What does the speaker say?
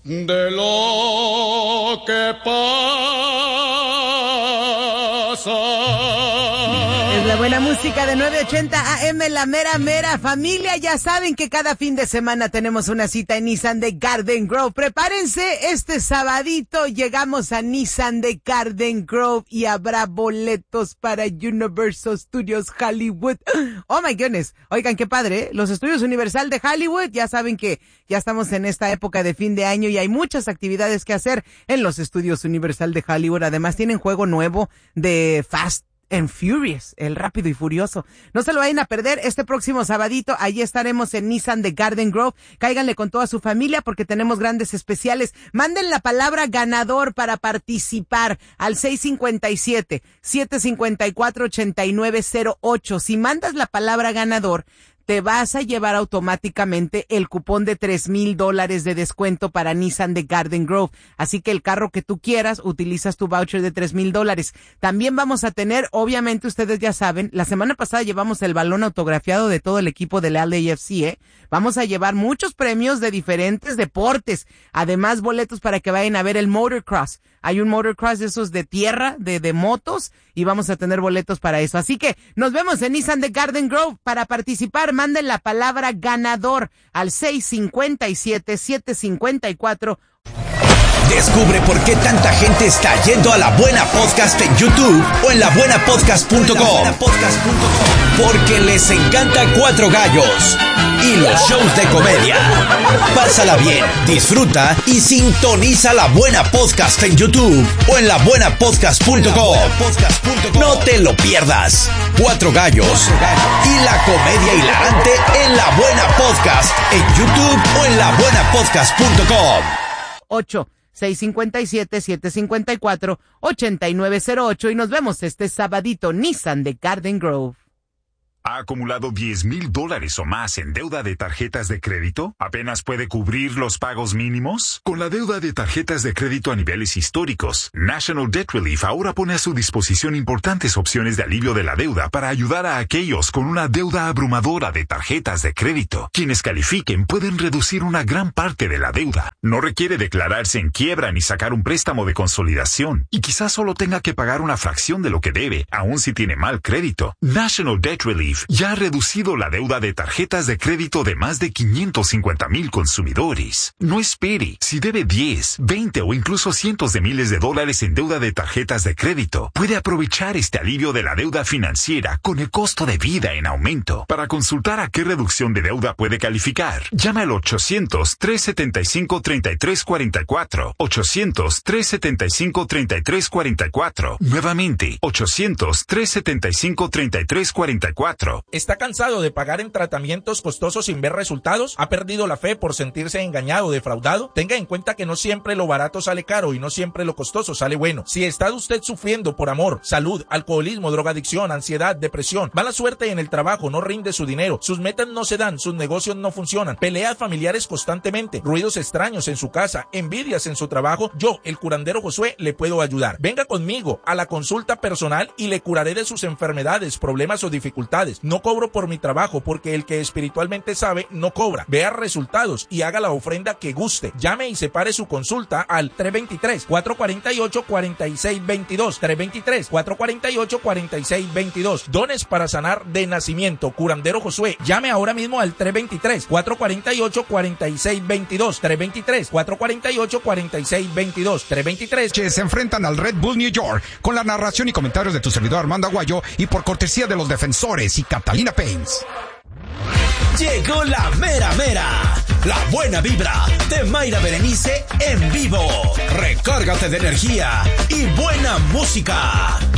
de lo que pasa. Es la buena música de 980 AM, la mera mera familia. Ya saben que cada fin de semana tenemos una cita en Nissan de Garden Grove. Prepárense, este sabadito llegamos a Nissan de Garden Grove y habrá boletos para Universal Studios Hollywood. Oh my goodness. Oigan, qué padre, ¿eh? Los estudios Universal de Hollywood, ya saben que ya estamos en esta época de fin de año y hay muchas actividades que hacer en los estudios Universal de Hollywood. Además tienen juego nuevo de Fast and Furious, el Rápido y Furioso. No se lo vayan a perder este próximo sabadito. Allí estaremos en Nissan de Garden Grove. Cáiganle con toda su familia porque tenemos grandes especiales. Manden la palabra ganador para participar al 657-754-8908. Si mandas la palabra ganador, te vas a llevar automáticamente el cupón de $3,000 de descuento para Nissan de Garden Grove. Así que el carro que tú quieras, utilizas tu voucher de $3,000. También vamos a tener, obviamente ustedes ya saben, la semana pasada llevamos el balón autografiado de todo el equipo del LAFC, Vamos a llevar muchos premios de diferentes deportes. Además, boletos para que vayan a ver el motocross. Hay un motocross de esos de tierra, de motos, y vamos a tener boletos para eso. Así que nos vemos en Nissan de Garden Grove. Para participar, manden la palabra ganador al 657-754. Descubre por qué tanta gente está yendo a La Buena Podcast en YouTube o en labuenapodcast.com. Porque les encanta Cuatro Gallos y los shows de comedia. Pásala bien, disfruta y sintoniza La Buena Podcast en YouTube o en labuenapodcast.com. No te lo pierdas. Cuatro Gallos y la comedia hilarante en La Buena Podcast en YouTube o en labuenapodcast.com. 657-754-8908 y nos vemos este sabadito Nissan de Garden Grove. ¿Ha acumulado $10,000 o más en deuda de tarjetas de crédito? ¿Apenas puede cubrir los pagos mínimos? Con la deuda de tarjetas de crédito a niveles históricos, National Debt Relief ahora pone a su disposición importantes opciones de alivio de la deuda para ayudar a aquellos con una deuda abrumadora de tarjetas de crédito. Quienes califiquen pueden reducir una gran parte de la deuda. No requiere declararse en quiebra ni sacar un préstamo de consolidación. Y quizás solo tenga que pagar una fracción de lo que debe, aun si tiene mal crédito. National Debt Relief ya ha reducido la deuda de tarjetas de crédito de más de 550,000 consumidores. No espere. Si debe 10, 20 o incluso cientos de miles de dólares en deuda de tarjetas de crédito, puede aprovechar este alivio de la deuda financiera con el costo de vida en aumento. Para consultar a qué reducción de deuda puede calificar, llama al 800-375-3344. 800-375-3344. Nuevamente, 800-375-3344. ¿Está cansado de pagar en tratamientos costosos sin ver resultados? ¿Ha perdido la fe por sentirse engañado o defraudado? Tenga en cuenta que no siempre lo barato sale caro y no siempre lo costoso sale bueno. Si está usted sufriendo por amor, salud, alcoholismo, drogadicción, ansiedad, depresión, mala suerte en el trabajo, no rinde su dinero, sus metas no se dan, sus negocios no funcionan, peleas familiares constantemente, ruidos extraños en su casa, envidias en su trabajo, yo, el curandero Josué, le puedo ayudar. Venga conmigo a la consulta personal y le curaré de sus enfermedades, problemas o dificultades. No cobro por mi trabajo porque el que espiritualmente sabe no cobra. Vea resultados y haga la ofrenda que guste. Llame y separe su consulta al 323-448-4622. 323-448-4622. Dones para sanar de nacimiento. Curandero Josué. Llame ahora mismo al 323-448-4622. 323-448-4622. 323. Que se enfrentan al Red Bull New York con la narración y comentarios de tu servidor Armando Aguayo y por cortesía de los Defensores y Catalina Paints. Llegó la mera mera, la buena vibra de Mayra Berenice en vivo. Recárgate de energía y buena música.